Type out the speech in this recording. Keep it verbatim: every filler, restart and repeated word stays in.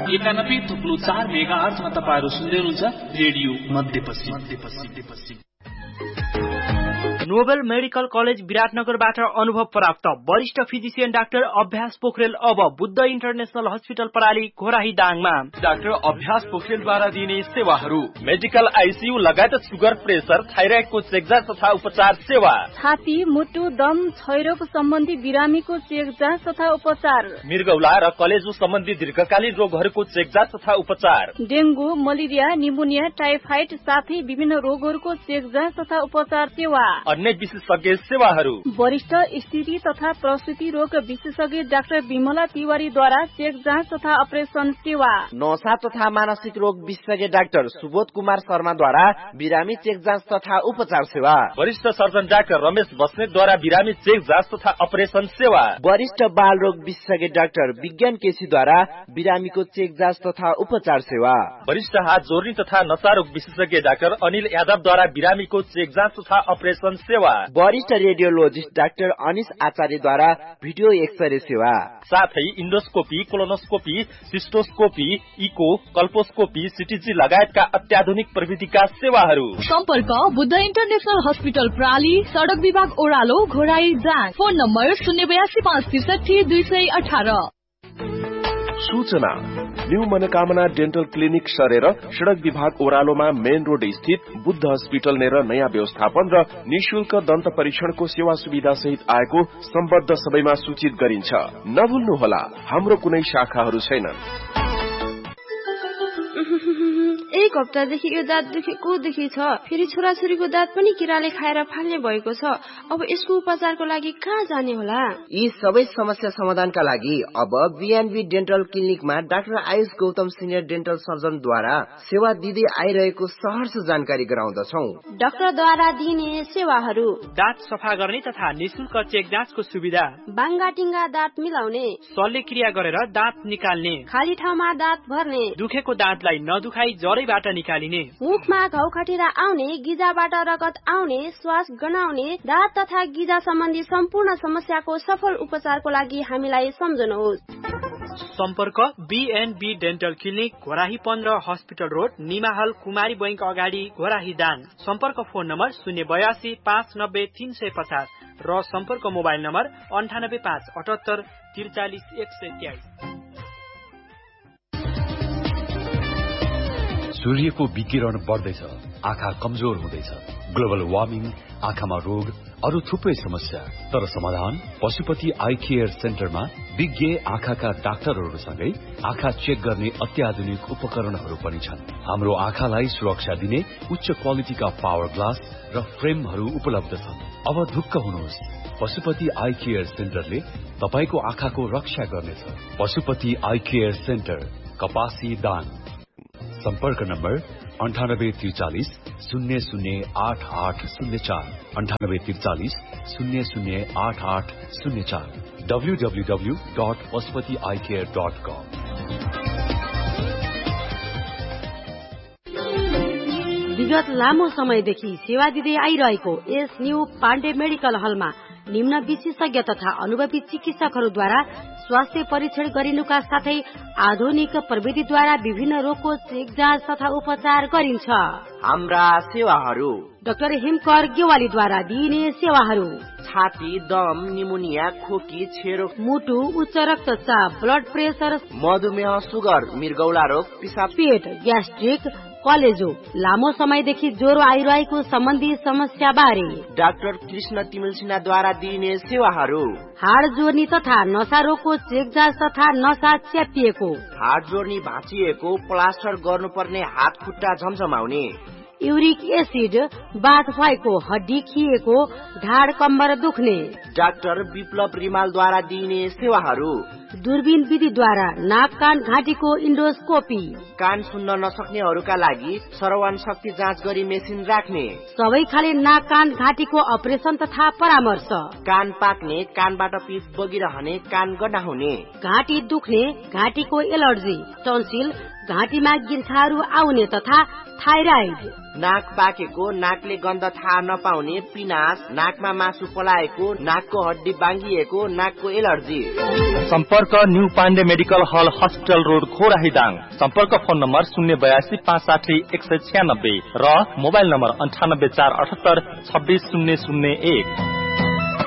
एकानब्बे थुप्लो चार मेगा अर्थमा तपाईँहरू सुन्दै हुनुहुन्छ रेडियो मध्यपश्चिम मध्यपश्चिम। नोबेल मेडिकल कलेज विराटनगरबाट अनुभव प्राप्त वरिष्ठ फिजिशियन डाक्टर अभ्यास पोखरेल अब बुद्ध इन्टरनेशनल हस्पिटल प्रणाली घोराही दाङमा। डाक्टर अभ्यास पोखरेलद्वारा दिने सेवाहरू मेडिकल आइसियू लगायत सुगर, प्रेसर, थाइराइडको चेकजाँच तथा उपचार सेवा, छाती, मुटु, दम, क्षयरोग सम्बन्धी बिरामीको चेकजाँच तथा उपचार, मृगौला र कलेजो सम्बन्धी दीर्घकालीन रोगहरूको चेकजाँच तथा उपचार, डेंगू, मलेरिया, निमोनिया, टाइफाइड साथै विभिन्न रोगहरूको चेकजाँच तथा उपचार सेवा, अन्य विशेषज्ञ सेवाहरू, वरिष्ठ स्थिति तथा प्रसूति रोग विशेषज्ञ डाक्टर विमला तिवारीद्वारा चेक जाँच तथा अपरेसन सेवा, नशा तथा मानसिक रोग विशेषज्ञ डाक्टर सुबोध कुमार शर्माद्वारा बिरामी चेक जाँच तथा उपचार सेवा, वरिष्ठ सर्जन डाक्टर रमेश बस्नेतद्वारा बिरामी चेक जाँच तथा अपरेसन सेवा, वरिष्ठ बाल रोग विशेषज्ञ डाक्टर विज्ञान केसीद्वारा बिरामीको चेक जाँच तथा उपचार सेवा, वरिष्ठ हात जोर्नी तथा नशा रोग विशेषज्ञ डाक्टर अनिल यादवद्वारा बिरामीको चेक जाँच तथा अपरेसन सेवा, वरिष्ठ रेडियोलोजिस्ट डाक्टर अनिश आचार्यद्वारा भिडियो एक्सरे सेवा, साथै इन्डोस्कोपी, कोलोनोस्कोपी, सिस्टोस्कोपी, इको, कल्पोस्कोपी, सिटीजी लगायतका अत्याधुनिक प्रविधिका सेवाहरू। सम्पर्क बुद्ध इन्टरनेशनल हस्पिटल प्राली, सडक विभाग ओह्रालो, घोराई दाङ। फोन नम्बर शून्य बयासी पाँच त्रिसठी दुई सय अठार। सूचना न्यू मनोकामना डेन्टल क्लिनिक सरेर सड़क विभाग ओह्रालोमा मेन रोड स्थित बुद्ध हस्पिटल नेर नयाँ व्यवस्थापन र निशुल्क दन्त परीक्षणको सेवा सुविधा सहित आएको सम्बद्ध सबैमा सूचित गरिन्छ। नभुल्नुहोला, हाम्रो कुनै शाखाहरू छैनन्। एक हप्तादेखि यो दाँत दुखेको दुखी छ। फेरि छोराछोरीको दाँत पनि किराले खाएर फाल्ने भएको छ। अब यसको उपचारको लागि कहाँ जाने होला? यी सबै समस्या समाधानका लागि अब BNB dental क्लिनिकमा doctor Ayush Gautam senior dental सर्जनद्वारा सेवा दिँदै आइरहेको सहर्ष जानकारी गराउँदछौ। डाक्टरद्वारा दिने सेवाहरू: दाँत सफा गर्ने तथा निशुल्क चेक जाँचको सुविधा, बाङ्गाटिङ्गा दाँत मिलाउने, शल्यक्रिया गरेर दाँत निकाल्ने, खाली ठाउँमा दाँत भर्ने, दुखेको दाँतलाई नदुखाई जरैबाट निकालिने, मुखमा घाउ खटेर आउने, गिजाबाट रगत आउने, श्वास गनाउने, दाँत तथा गिजा सम्बन्धी सम्पूर्ण समस्याको सफल उपचारको लागि हामीलाई सम्झनुहोस्। सम्पर्क बीएनबी डेन्टल क्लिनिक, घोराही पन्ध्र, हस्पिटल रोड, निमाहल, कुमारी बैंक अगाडि, घोराही दाङ। सम्पर्क फोन नम्बर शून्य बयासी पाँच नब्बे तीन सय पचास र सम्पर्क मोबाइल नम्बर अन्ठानब्बे पाँच अठहत्तर त्रिचालिस एक सय तेइस। सूर्यको विकिरण बढ्दैछ, आँखा कमजोर हुँदैछ, ग्लोबल वार्मिङ, आँखामा रोग, अरू थुप्रै समस्या। तर समाधान पशुपति आई केयर सेन्टरमा विज्ञ आँखाका डाक्टरहरूसँगै आँखा चेक गर्ने अत्याधुनिक उपकरणहरू पनि छन्। हाम्रो आँखालाई सुरक्षा दिने उच्च क्वालिटीका पावर ग्लास र फ्रेमहरू उपलब्ध छन्। अब ढुक्क हुनुहोस्, पशुपति आई केयर सेन्टरले तपाईको आँखाको रक्षा गर्नेछ। पशुपति आई केयर सेन्टर, कपासी दाङ। सम्पर्क नम्बर अन्ठानब्बे त्रिचालिस शून्य शून्य आठ आठ शून्य चार अन्ठानब्बे त्रिचालिस शून्य शून्य आठ आठ शून्य चार W W W dot Pashupati I care dot कम। विगत लामो समयदेखि सेवा दिँदै आइरहेको यस न्यू पाण्डे मेडिकल हलमा निम्न विशेषज्ञ तथा अनुभवी चिकित्सकहरूद्वारा स्वास्थ्य परीक्षण गरिनुका साथै आधुनिक प्रविधिद्वारा विभिन्न रोगको चेक जाँच तथा उपचार गरिन्छ। हाम्रा सेवाहरू: डाक्टर हिमकर गेवालीद्वारा दिइने सेवाहरू: छाती, दम, निमोनिया, खोकी, छेरो, मुटु, उच्च रक्तचाप, ब्लड प्रेसर, मधुमेह, सुगर, मृगौला रोग, पिसाब, पेट, ग्यास्ट्रिक, कलेजो, लामो समयदेखि ज्वरो आइरहेको सम्बन्धी समस्या बारे डाक्टर कृष्ण तिमिल सिन्हाद्वारा दिइने सेवाहरू: हाड जोर्नी तथा नशा रोगको चेक जाँच तथा नशा च्यापिएको, हाड जोर्नी भाँचिएको, प्लास्टर गर्नुपर्ने हात खुट्टा झमझमाउने, युरिक एसिड बाथ भएको, हड्डी खिएको, ढाड कम्बर दुख्ने डाक्टर विप्लव रिमालद्वारा दिइने सेवाहरू: दूरबीन विधिद्वारा नाक कान घाँटीको इन्डोस्कोपी, कान सुन्न नसक्नेहरूका लागि श्रवण शक्ति जाँच गरी मेसिन राख्ने, सबै खाले नाक कान घाँटीको अपरेसन तथा परामर्श, कान पाक्ने, कानबाट पिप बगिरहने, कान गनाउने, घाँटी दुख्ने, घाँटीको एलर्जी, टन्सिल, घाँटीमा गिर्खाहरू आउने तथा थाइराइड, नाक पाकेको, नाकले गन्ध थाहा नपाउने, पिनास, नाकमा मासु पलाएको, नाकको हड्डी बाङ्गिएको, नाकको एलर्जी। सम्पर्क न्यू पाण्डे मेडिकल हल हस्पिटल रोड खोराहीदाङ। सम्पर्क फोन नम्बर शून्य बयासी पाँच साठी एक सय छ्यानब्बे र मोबाइल नम्बर अन्ठानब्बे चार अठहत्तर छब्बिस शून्य शून्य एक।